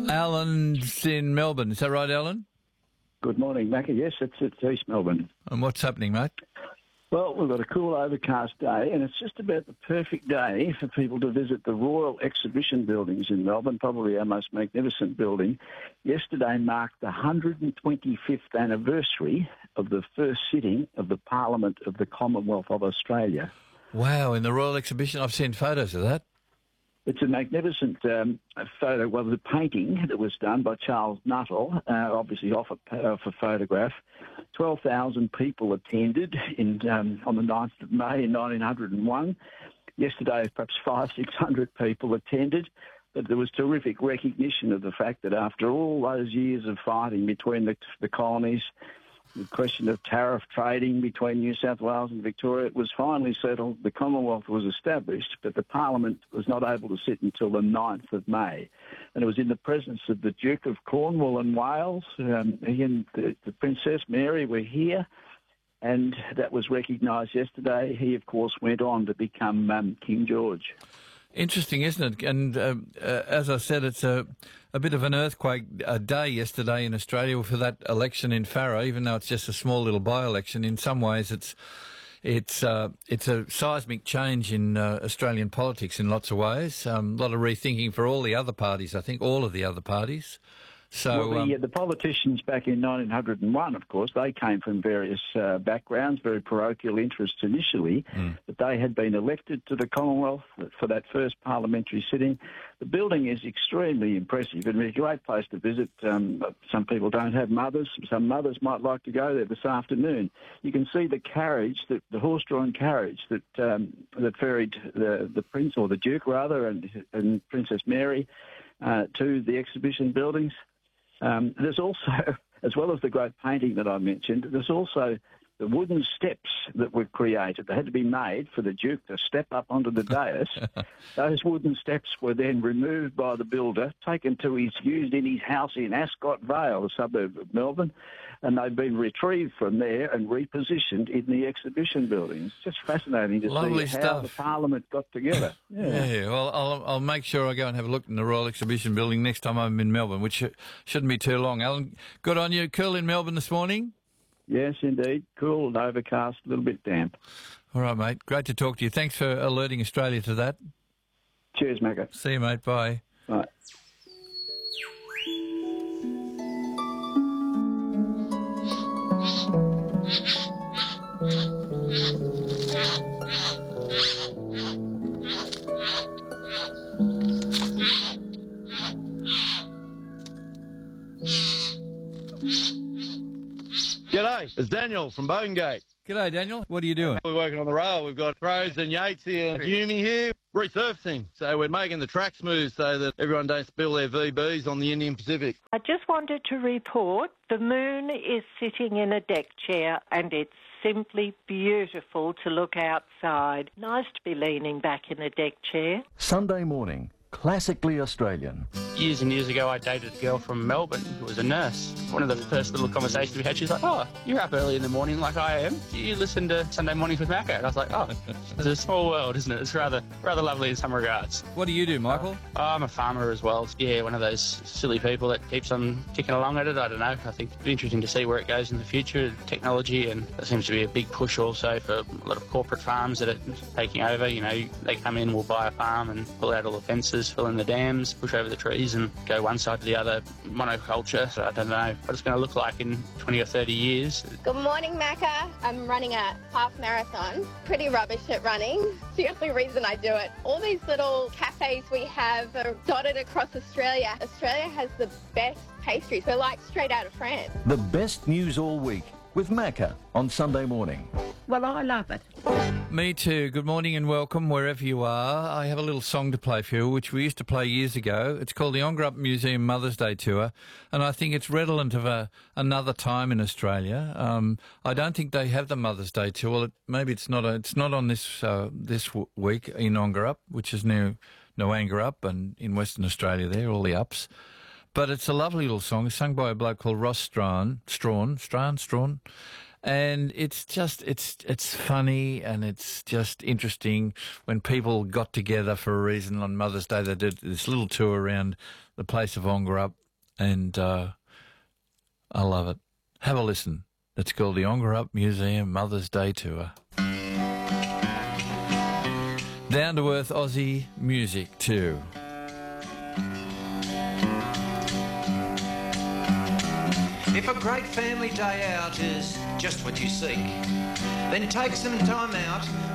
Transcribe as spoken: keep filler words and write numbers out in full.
Alan's in Melbourne. Is that right, Alan? Good morning, Macca. Yes, it's, it's East Melbourne. And what's happening, mate? Well, we've got a cool overcast day, and it's just about the perfect day for people to visit the Royal Exhibition Buildings in Melbourne, probably our most magnificent building. Yesterday marked the one hundred twenty-fifth anniversary of the first sitting of the Parliament of the Commonwealth of Australia. Wow, in the Royal Exhibition, I've seen photos of that. It's a magnificent um, photo, well, the painting that was done by Charles Nuttall, uh, obviously off a, off a photograph. twelve thousand people attended in, um, on the ninth of May in nineteen oh one. Yesterday, perhaps five, six hundred people attended, but there was terrific recognition of the fact that after all those years of fighting between the, the colonies, the question of tariff trading between New South Wales and Victoria, it was finally settled. The Commonwealth was established, but the Parliament was not able to sit until the ninth of May. And it was in the presence of the Duke of Cornwall and Wales. Um, he and the, the Princess Mary were here, and that was recognised yesterday. He, of course, went on to become um, King George. Interesting, isn't it? And uh, uh, as I said, it's a, a bit of an earthquake uh, day yesterday in Australia for that election in Farrer, even though it's just a small little by-election. In some ways, it's it's uh, it's a seismic change in uh, Australian politics in lots of ways. Um, a lot of rethinking for all the other parties, I think, all of the other parties. So, well, the, um, the politicians back in nineteen oh one, of course, they came from various uh, backgrounds, very parochial interests initially, mm. but they had been elected to the Commonwealth for that first parliamentary sitting. The building is extremely impressive and it's a great place to visit. Um, some people don't have mothers. Some mothers might like to go there this afternoon. You can see the carriage, the, the horse-drawn carriage that um, that ferried the, the Prince, or the Duke rather, and, and Princess Mary uh, to the exhibition buildings. Um, there's also, as well as the great painting that I mentioned, there's also the wooden steps that were created. They had to be made for the Duke to step up onto the dais. Those wooden steps were then removed by the builder, taken to his, used in his house in Ascot Vale, a suburb of Melbourne, and they've been retrieved from there and repositioned in the exhibition building. It's just fascinating to Lovely see how stuff. the Parliament got together. Yeah, yeah. Well, I'll, I'll make sure I go and have a look in the Royal Exhibition Building next time I'm in Melbourne, which shouldn't be too long. Alan, good on you. Cool in Melbourne this morning? Yes, indeed. Cool and overcast, a little bit damp. All right, mate. Great to talk to you. Thanks for alerting Australia to that. Cheers, Macca. See you, mate. Bye. Bye. G'day, it's Daniel from Bogengate. G'day, Daniel. What are you doing? We're working on the rail. We've got Rose and Yatesy and Yumi here resurfacing. So we're making the track smooth so that everyone don't spill their V Bs on the Indian Pacific. I just wanted to report the moon is sitting in a deck chair and it's simply beautiful to look outside. Nice to be leaning back in a deck chair. Sunday morning. Classically Australian. Years and years ago, I dated a girl from Melbourne who was a nurse. One of the first little conversations we had, she was like, oh, you're up early in the morning like I am. Do you listen to Sunday Mornings with Macca? And I was like, oh, it's a small world, isn't it? It's rather rather lovely in some regards. What do you do, Michael? Uh, I'm a farmer as well. Yeah, one of those silly people that keeps on ticking along at it. I don't know. I think it'd be interesting to see where it goes in the future, technology, and there seems to be a big push also for a lot of corporate farms that are taking over. You know, they come in, will buy a farm and pull out all the fences, fill in the dams, push over the trees and go one side to the other. Monoculture, so I don't know what it's going to look like in twenty or thirty years. Good morning, Macca. I'm running a half marathon. Pretty rubbish at running. It's the only reason I do it. All these little cafes we have are dotted across Australia. Australia has the best pastries. We're like straight out of France. The best news all week with Macca on Sunday morning. Well, I love it. Me too. Good morning and welcome wherever you are. I have a little song to play for you, which we used to play years ago. It's called the Ongerup Museum Mother's Day Tour, and I think it's redolent of a, another time in Australia. Um, I don't think they have the Mother's Day Tour. Well, it, maybe it's not. A, it's not on this uh, this w- week in Ongerup, which is near Noangerup and in Western Australia. There, all the ups. But it's a lovely little song. It's sung by a bloke called Ross Strawn, Strawn, Strawn, Strawn. And it's just, it's it's funny and it's just interesting when people got together for a reason on Mother's Day. They did this little tour around the place of Ongerup, and uh, I love it. Have a listen. It's called the Ongerup Museum Mother's Day Tour. Down-to-earth Aussie music too. If a great family day out is just what you seek, then take some time out